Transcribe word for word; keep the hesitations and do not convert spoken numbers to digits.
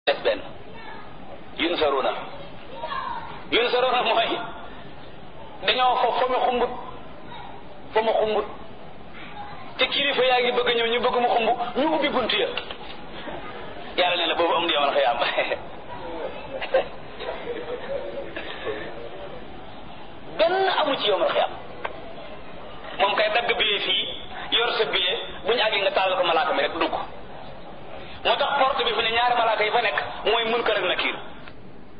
des benn yun saruna yun saruna mooy dañoo fo fa mu xumbut fa mu xumbut te kilifa yaa ngi bëgg ñëw ñu bëgg mu xumb ñu ubbi bunt ya yàlla ne la boobu am di yomal xëy am